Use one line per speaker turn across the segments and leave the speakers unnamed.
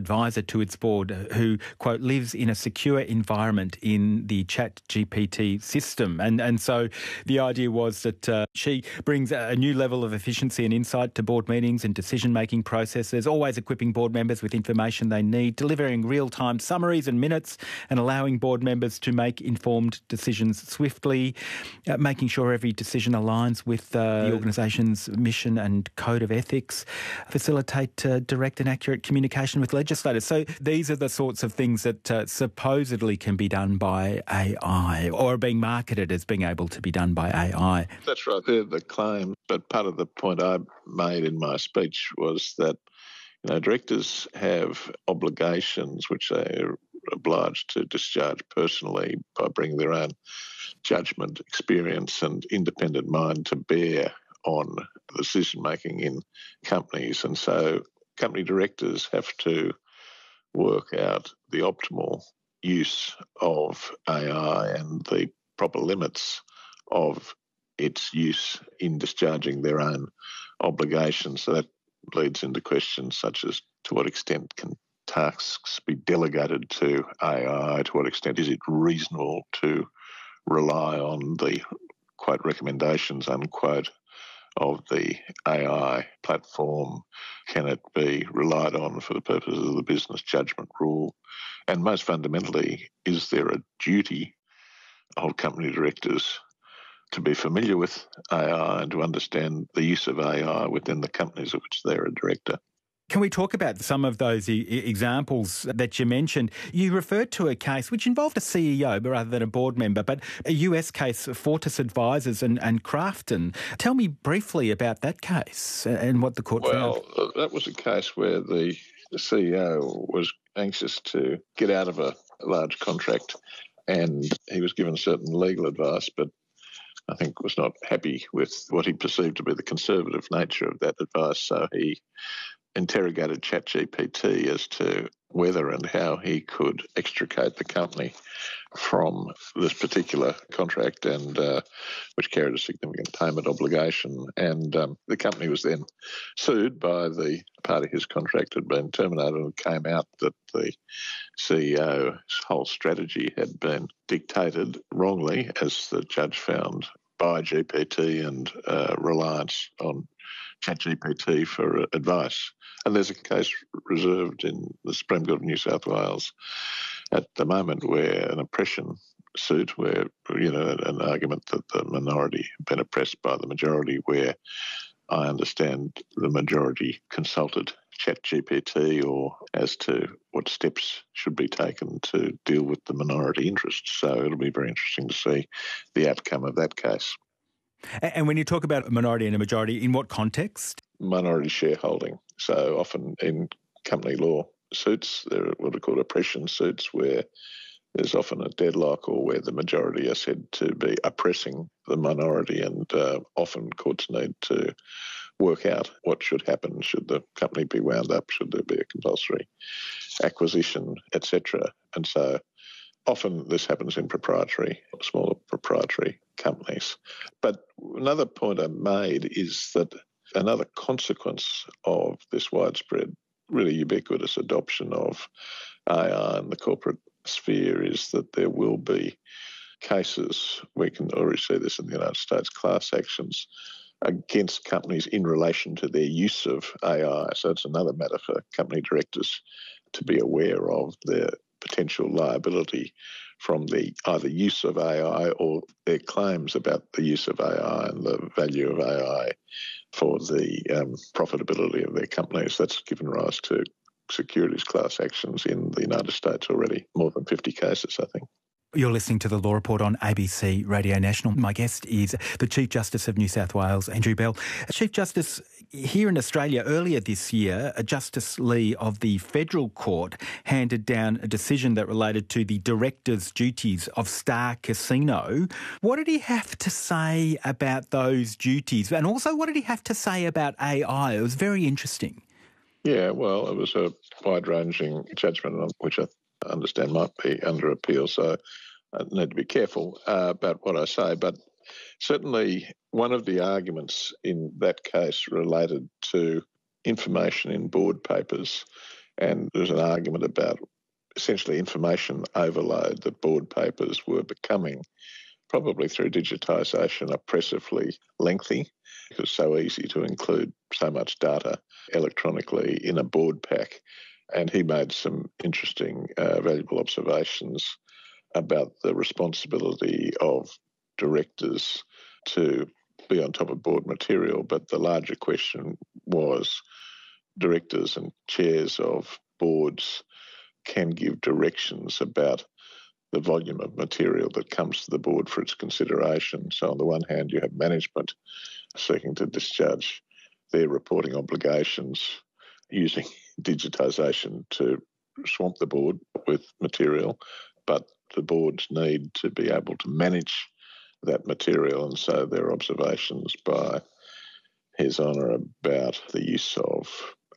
advisor to its board who, quote, lives in a secure environment in the ChatGPT system. And so the idea was that she brings a new level of efficiency and insight to board meetings and decision-making processes, always equipping board members with information they need, delivering real-time summaries and minutes and allowing board members to make informed decisions swiftly, making sure every decision aligns with the organisation's mission and code of ethics, facilitate direct and accurate communication with legislators. So these are the sorts of things that supposedly can be done by AI or are being marketed as being able to be done by AI.
That's right. They're the claim. But part of the point I made in my speech was that directors have obligations which they are obliged to discharge personally by bringing their own judgment, experience and independent mind to bear on decision-making in companies. And so company directors have to work out the optimal use of AI and the proper limits of its use in discharging their own obligations. So that leads into questions such as to what extent can tasks be delegated to AI? To what extent is it reasonable to rely on the, quote, recommendations, unquote, of the AI platform? Can it be relied on for the purposes of the business judgment rule? And most fundamentally, is there a duty of company directors to be familiar with AI and to understand the use of AI within the companies of which they're a director?
Can we talk about some of those examples that you mentioned? You referred to a case which involved a CEO rather than a board member, but a US case, Fortis Advisors and Crafton. Tell me briefly about that case and what the court found.
Well, that was a case where the CEO was anxious to get out of a large contract and he was given certain legal advice, but I think was not happy with what he perceived to be the conservative nature of that advice. So he interrogated ChatGPT as to whether and how he could extricate the company from this particular contract, and which carried a significant payment obligation. And the company was then sued by the party whose contract had been terminated, and it came out that the CEO's whole strategy had been dictated wrongly, as the judge found, by GPT and reliance on ChatGPT for advice. And there's a case reserved in the Supreme Court of New South Wales at the moment where an oppression suit, where, an argument that the minority had been oppressed by the majority, where I understand the majority consulted ChatGPT or as to what steps should be taken to deal with the minority interests. So it'll be very interesting to see the outcome of that case.
And when you talk about a minority and a majority, in what context?
Minority shareholding. So often in company law suits, there are what are called oppression suits, where there's often a deadlock or where the majority are said to be oppressing the minority, and often courts need to work out what should happen. Should the company be wound up? Should there be a compulsory acquisition, etc.? And so often this happens in smaller proprietary companies. But another point I made is that another consequence of this widespread, really ubiquitous adoption of AI in the corporate sphere is that there will be cases, we can already see this in the United States, class actions against companies in relation to their use of AI. So it's another matter for company directors to be aware of their potential liability from the either use of AI or their claims about the use of AI and the value of AI for the profitability of their companies. That's given rise to securities class actions in the United States already, more than 50 cases, I think.
You're listening to The Law Report on ABC Radio National. My guest is the Chief Justice of New South Wales, Andrew Bell. Chief Justice, here in Australia earlier this year, Justice Lee of the Federal Court handed down a decision that related to the director's duties of Star Casino. What did he have to say about those duties? And also, what did he have to say about AI? It was very interesting.
Yeah, well, it was a wide-ranging judgment, which I understand might be under appeal, so I need to be careful about what I say. But certainly one of the arguments in that case related to information in board papers And there was an argument about essentially information overload that board papers were becoming, probably through digitisation, oppressively lengthy. It was so easy to include so much data electronically in a board pack. And he made some interesting, valuable observations about the responsibility of directors to be on top of board material. But the larger question was directors and chairs of boards can give directions about the volume of material that comes to the board for its consideration. So on the one hand, you have management seeking to discharge their reporting obligations using digitisation to swamp the board with material, but the boards need to be able to manage that material, and so their observations by His Honour about the use of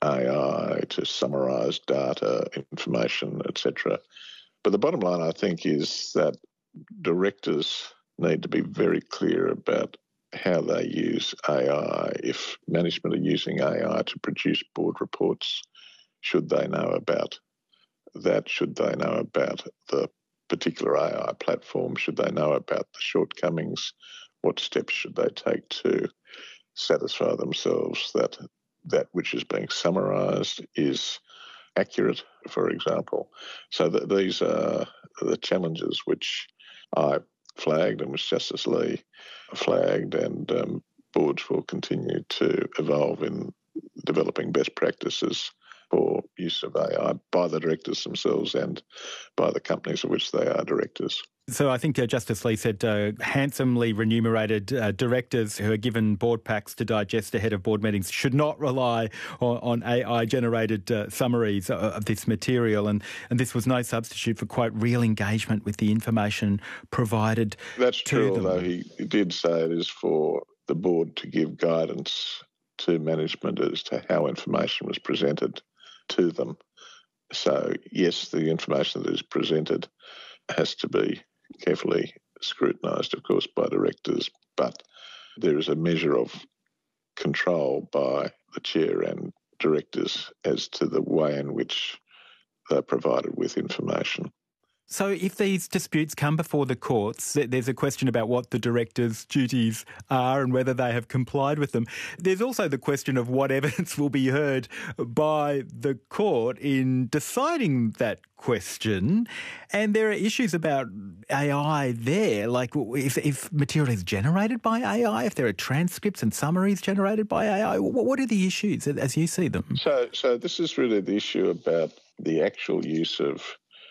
AI to summarise data, information, etc. But the bottom line, I think, is that directors need to be very clear about how they use AI. If management are using AI to produce board reports, should they know about that? Should they know about the particular AI platform? Should they know about the shortcomings? What steps should they take to satisfy themselves that that which is being summarised is accurate, for example? So these are the challenges which I flagged and which Justice Lee flagged, and boards will continue to evolve in developing best practices for use of AI by the directors themselves and by the companies of which they are directors.
So I think Justice Lee said handsomely remunerated directors who are given board packs to digest ahead of board meetings should not rely on AI-generated summaries of this material, and this was no substitute for quite real engagement with the information provided.
That's true,
them.
Although he did say it is for the board to give guidance to management as to how information was presented to them. So yes, the information that is presented has to be carefully scrutinised, of course, by directors, but there is a measure of control by the chair and directors as to the way in which they're provided with information.
So if these disputes come before the courts, there's a question about what the directors' duties are and whether they have complied with them. There's also the question of what evidence will be heard by the court in deciding that question. And there are issues about AI there, like if material is generated by AI, if there are transcripts and summaries generated by AI, what are the issues as you see them?
So this is really the issue about the actual use of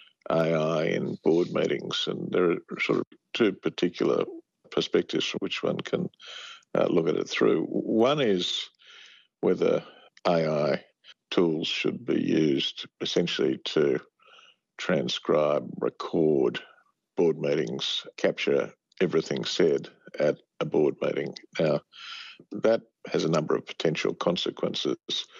AI in board meetings, and there are sort of two particular perspectives from which one can look at it through. One is whether AI tools should be used essentially to transcribe, record board meetings, capture everything said at a board meeting. Now, that has a number of potential consequences.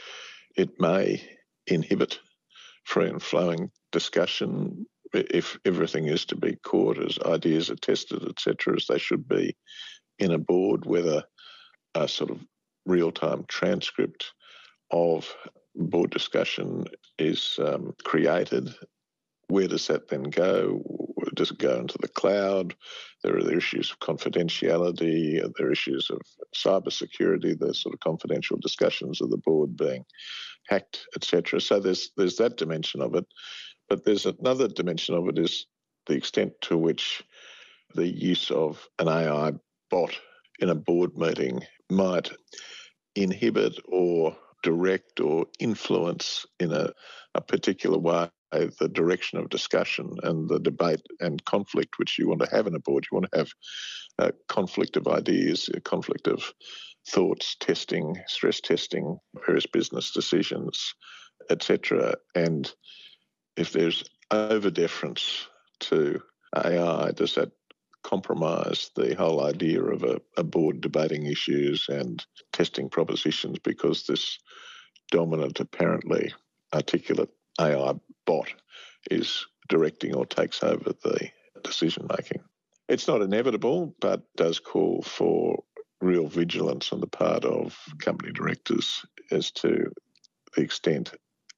It may inhibit free and flowing discussion if everything is to be caught as ideas are tested, etc., as they should be in a board, whether a sort of real-time transcript of board discussion is created. Where does that then go? Does it go into the cloud? There are the issues of confidentiality. There are issues of cybersecurity, the sort of confidential discussions of the board being hacked, etc. So there's that dimension of it. But there's another dimension of it, is the extent to which the use of an AI bot in a board meeting might inhibit or direct or influence in a particular way the direction of discussion and the debate and conflict which you want to have in a board. You want to have a conflict of ideas, a conflict of thoughts, testing, stress testing, various business decisions, etc. And if there's over-deference to AI, does that compromise the whole idea of a board debating issues and testing propositions, because this dominant, apparently articulate AI bot is directing or takes over the decision-making? It's not inevitable, but does call for real vigilance on the part of company directors as to the extent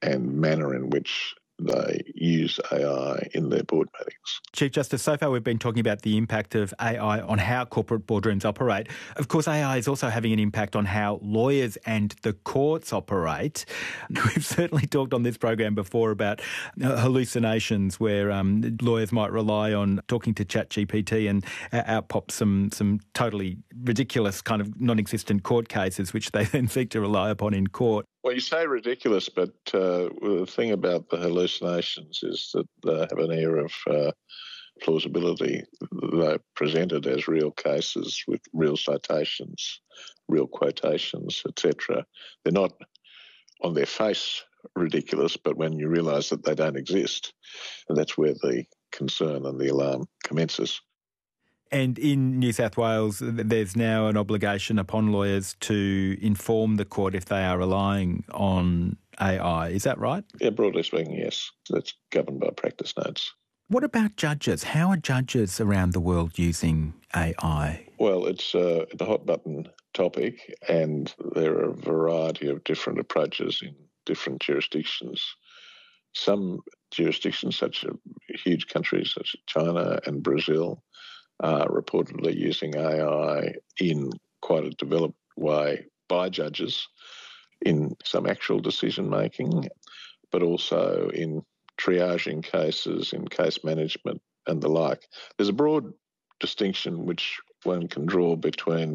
and manner in which they use AI in their board meetings.
Chief Justice, so far we've been talking about the impact of AI on how corporate boardrooms operate. Of course, AI is also having an impact on how lawyers and the courts operate. We've certainly talked on this program before about hallucinations where lawyers might rely on talking to ChatGPT and out pop some totally ridiculous kind of non-existent court cases which they then seek to rely upon in court.
Well, you say ridiculous, but the thing about the hallucinations is that they have an air of plausibility. They're presented as real cases with real citations, real quotations, etc. They're not on their face ridiculous, but when you realise that they don't exist, and that's where the concern and the alarm commences.
And in New South Wales, there's now an obligation upon lawyers to inform the court if they are relying on AI. Is that right?
Yeah, broadly speaking, yes. That's governed by practice notes.
What about judges? How are judges around the world using AI?
Well, it's a hot-button topic, and there are a variety of different approaches in different jurisdictions. Some jurisdictions, such as huge countries such as China and Brazil, are reportedly using AI in quite a developed way by judges in some actual decision-making, but also in triaging cases, in case management and the like. There's a broad distinction which one can draw between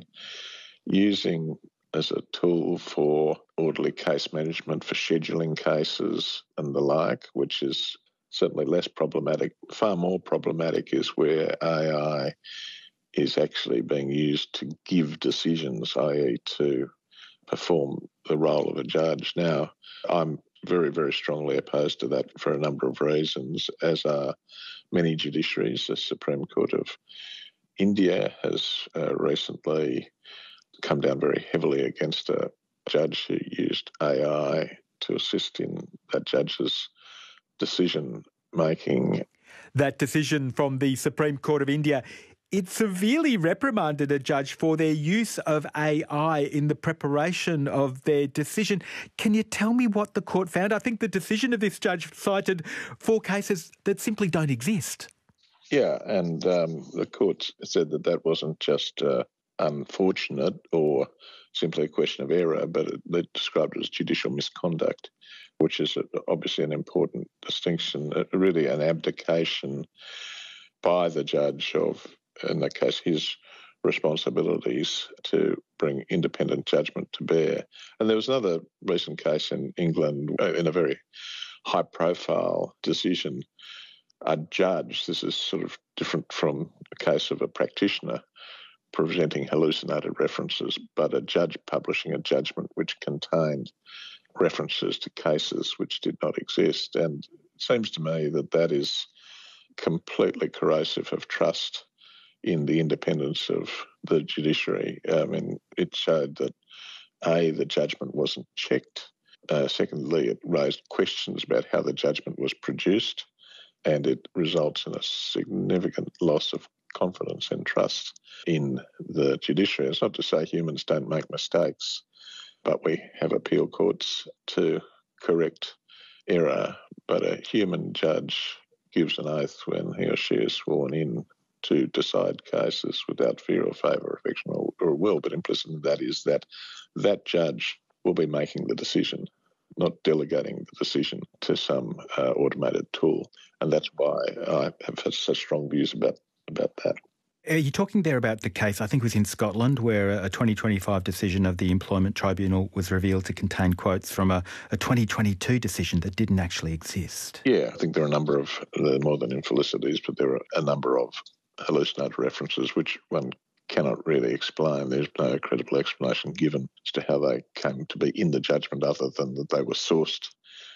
using as a tool for orderly case management, for scheduling cases and the like, which is certainly less problematic. Far more problematic is where AI is actually being used to give decisions, i.e. to perform the role of a judge. Now, I'm very, very strongly opposed to that for a number of reasons, as are many judiciaries. The Supreme Court of India has recently come down very heavily against a judge who used AI to assist in that judge's decision-making.
That decision from the Supreme Court of India, it severely reprimanded a judge for their use of AI in the preparation of their decision. Can you tell me what the court found? I think the decision of this judge cited 4 cases that simply don't exist.
Yeah, and the court said that wasn't just unfortunate or simply a question of error, but they described it as judicial misconduct, which is obviously an important distinction, really an abdication by the judge of, in that case, his responsibilities to bring independent judgment to bear. And there was another recent case in England in a very high-profile decision. A judge, this is sort of different from the case of a practitioner presenting hallucinated references, but a judge publishing a judgment which contained references to cases which did not exist. And it seems to me that is completely corrosive of trust in the independence of the judiciary. I mean, it showed that, A, the judgment wasn't checked. Secondly, it raised questions about how the judgment was produced, and it results in a significant loss of confidence and trust in the judiciary. It's not to say humans don't make mistakes, but we have appeal courts to correct error. But a human judge gives an oath when he or she is sworn in to decide cases without fear or favour, affection or will. But implicit in that is that judge will be making the decision, not delegating the decision to some automated tool. And that's why I have had such strong views about that.
You're talking there about the case, I think it was in Scotland, where a 2025 decision of the Employment Tribunal was revealed to contain quotes from a 2022 decision that didn't actually exist.
Yeah, I think there are a number of, more than infelicities, but there are a number of hallucinated references which one cannot really explain. There's no credible explanation given as to how they came to be in the judgment other than that they were sourced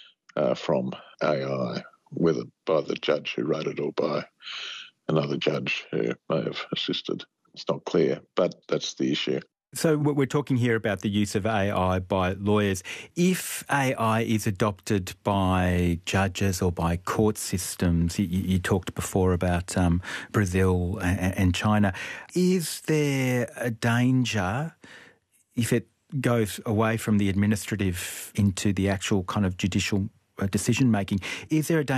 from AI, whether by the judge who wrote it or by another judge who may have assisted. It's not clear, but that's the issue.
So we're talking here about the use of AI by lawyers. If AI is adopted by judges or by court systems, you talked before about Brazil and China, is there a danger if it goes away from the administrative into the actual kind of judicial decision making. Is there a